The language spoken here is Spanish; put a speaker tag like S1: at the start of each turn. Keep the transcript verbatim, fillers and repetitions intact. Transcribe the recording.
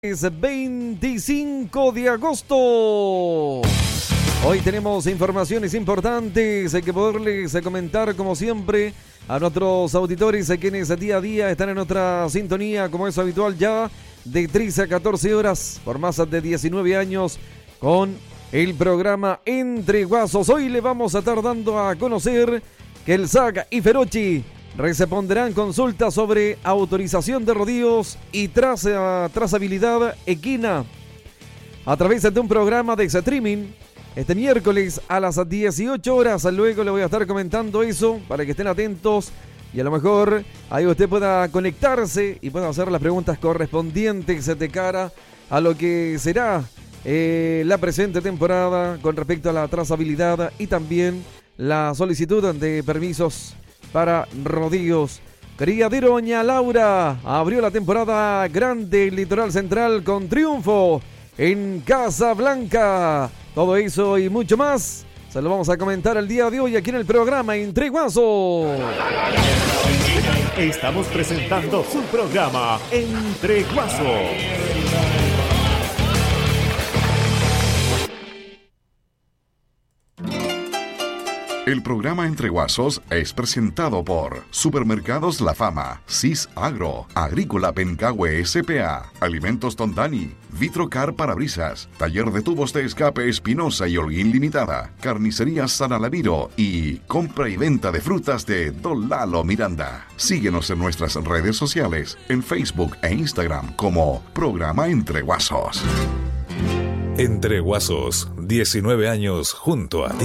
S1: Es veinticinco de agosto. Hoy tenemos informaciones importantes hay que poderles comentar como siempre a nuestros auditores a quienes día a día están en otra sintonía como es habitual ya de trece a catorce horas por más de diecinueve años con el programa Entre Guasos. Hoy le vamos a estar dando a conocer que el S A C y Ferochi responderán consultas sobre autorización de rodillos y traza, trazabilidad equina a través de un programa de streaming este miércoles a las dieciocho horas. Luego le voy a estar comentando eso para que estén atentos y a lo mejor ahí usted pueda conectarse y pueda hacer las preguntas correspondientes de cara a lo que será eh, la presente temporada con respecto a la trazabilidad y también la solicitud de permisos para rodillos. Criadero Doña Laura abrió la temporada grande Litoral Central con triunfo en Casablanca. Todo eso y mucho más se lo vamos a comentar el día de hoy aquí en el programa Entre Guasos.
S2: Estamos presentando su programa Entre Guasos.
S3: El programa Entre Guasos es presentado por Supermercados La Fama, Cis Agro, Agrícola Pencahue S P A, Alimentos Tondani, Vitrocar Parabrisas, Taller de Tubos de Escape Espinosa y Holguín Limitada, Carnicería San Alaviro y compra y venta de frutas de Don Lalo Miranda. Síguenos en nuestras redes sociales, en Facebook e Instagram como Programa Entre Guasos.
S4: Entre Guasos, diecinueve años junto a ti.